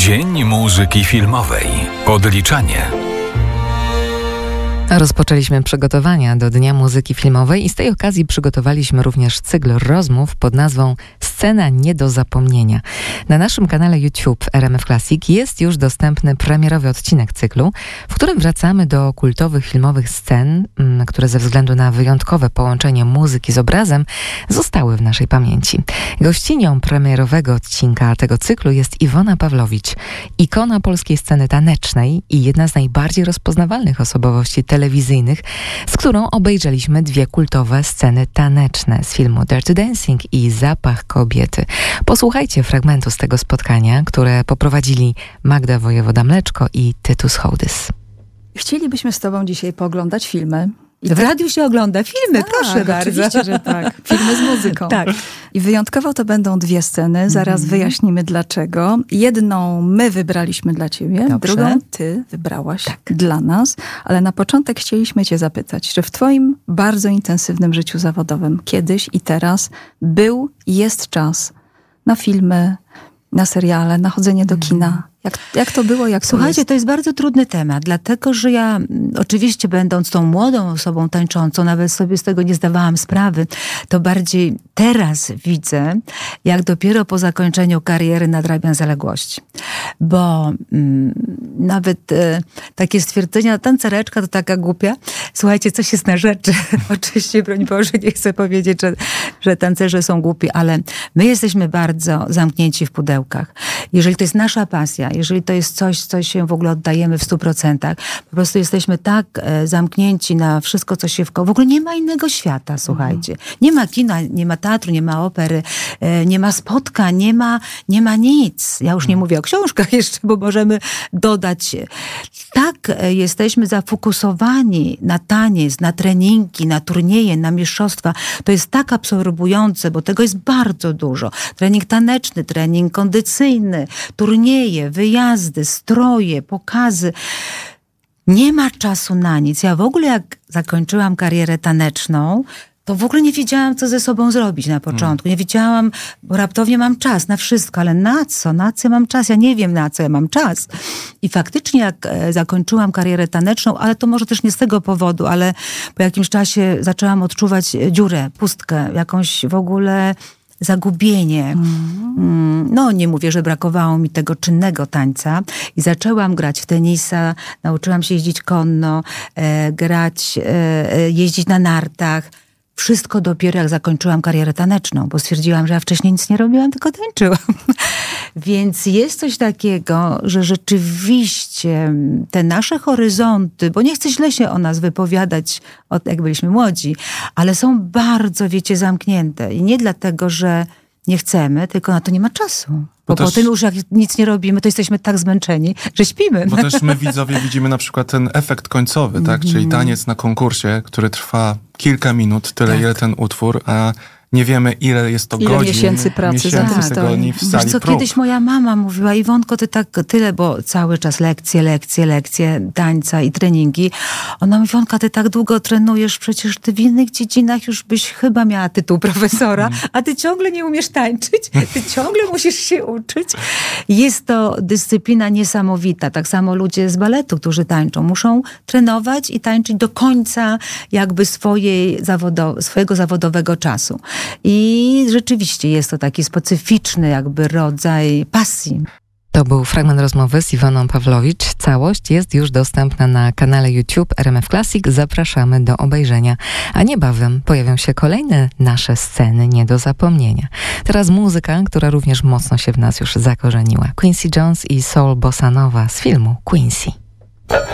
Dzień muzyki filmowej. Odliczanie. Rozpoczęliśmy przygotowania do Dnia Muzyki Filmowej i z tej okazji przygotowaliśmy również cykl rozmów pod nazwą Scena nie do zapomnienia. Na naszym kanale YouTube RMF Classic jest już dostępny premierowy odcinek cyklu, w którym wracamy do kultowych filmowych scen, które ze względu na wyjątkowe połączenie muzyki z obrazem zostały w naszej pamięci. Gościnią premierowego odcinka tego cyklu jest Iwona Pawlowicz, ikona polskiej sceny tanecznej i jedna z najbardziej rozpoznawalnych osobowości telewizyjnych, z którą obejrzeliśmy dwie kultowe sceny taneczne z filmu Dirty Dancing i Zapach kobiety. Posłuchajcie fragmentu z tego spotkania, które poprowadzili Magda Wojewoda-Mleczko i Tytus Hołdys. Chcielibyśmy z tobą dzisiaj pooglądać filmy. W radiu się ogląda filmy, proszę bardzo. Oczywiście, że tak. Filmy z muzyką. Tak. I wyjątkowo to będą dwie sceny. Zaraz wyjaśnimy dlaczego. Jedną my wybraliśmy dla ciebie, Dobrze. drugą ty wybrałaś dla nas. Ale na początek chcieliśmy cię zapytać, czy w twoim bardzo intensywnym życiu zawodowym kiedyś i teraz był i jest czas na filmy, na seriale, na chodzenie do kina? Jak to było, jak Słuchajcie, to jest bardzo trudny temat, dlatego że ja oczywiście będąc tą młodą osobą tańczącą, nawet sobie z tego nie zdawałam sprawy, to bardziej teraz widzę, jak dopiero po zakończeniu kariery nadrabiam zaległości. Bo nawet takie stwierdzenia, tancereczka to taka głupia. Słuchajcie, coś jest na rzeczy. Oczywiście, broń Boże, nie chcę powiedzieć, że tancerze są głupi, ale my jesteśmy bardzo zamknięci w pudełkach. Jeżeli to jest nasza pasja, jeżeli to jest coś, co się w ogóle oddajemy w 100%, po prostu jesteśmy tak zamknięci na wszystko, co się w ogóle nie ma innego świata, słuchajcie. Nie ma kina, nie ma teatru, nie ma opery, nie ma spotkań, nie ma nic. Ja już nie mówię o książkach jeszcze, bo możemy dodać. Tak jesteśmy zafokusowani na taniec, na treningi, na turnieje, na mistrzostwa. To jest tak absorbujące, bo tego jest bardzo dużo. Trening taneczny, trening kondycyjny, turnieje, wyjazdy, stroje, pokazy. Nie ma czasu na nic. Ja w ogóle jak zakończyłam karierę taneczną, to w ogóle nie wiedziałam, co ze sobą zrobić na początku. Nie wiedziałam, bo raptownie mam czas na wszystko, ale na co? Na co ja mam czas? Ja nie wiem, na co ja mam czas. I faktycznie jak zakończyłam karierę taneczną, ale to może też nie z tego powodu, ale po jakimś czasie zaczęłam odczuwać dziurę, pustkę, jakąś w ogóle zagubienie. No nie mówię, że brakowało mi tego czynnego tańca i zaczęłam grać w tenisa, nauczyłam się jeździć konno, jeździć na nartach. Wszystko dopiero jak zakończyłam karierę taneczną, bo stwierdziłam, że ja wcześniej nic nie robiłam, tylko tańczyłam. Więc jest coś takiego, że rzeczywiście te nasze horyzonty, bo nie chcę źle się o nas wypowiadać, jak byliśmy młodzi, ale są bardzo, wiecie, zamknięte. I nie dlatego, że nie chcemy, tylko na to nie ma czasu. Bo potem już jak nic nie robimy, to jesteśmy tak zmęczeni, że śpimy. Bo też my widzowie widzimy na przykład ten efekt końcowy, tak? Czyli taniec na konkursie, który trwa kilka minut, tyle ile ten utwór, a nie wiemy, ile jest to godzin. Miesięcy pracy za tym tygodni w sali prób. Kiedyś moja mama mówiła, Iwonko, ty tak tyle, bo cały czas lekcje tańca i treningi. Ona mówi, Iwonka, ty tak długo trenujesz, przecież ty w innych dziedzinach już byś chyba miała tytuł profesora, a ty ciągle nie umiesz tańczyć, ty ciągle musisz się uczyć. Jest to dyscyplina niesamowita. Tak samo ludzie z baletu, którzy tańczą, muszą trenować i tańczyć do końca jakby swojego zawodowego czasu. I rzeczywiście jest to taki specyficzny jakby rodzaj pasji. To był fragment rozmowy z Iwoną Pawlowicz. Całość jest już dostępna na kanale YouTube RMF Classic. Zapraszamy do obejrzenia. A niebawem pojawią się kolejne nasze sceny nie do zapomnienia. Teraz muzyka, która również mocno się w nas już zakorzeniła. Quincy Jones i Soul Bossa Nova z filmu Quincy.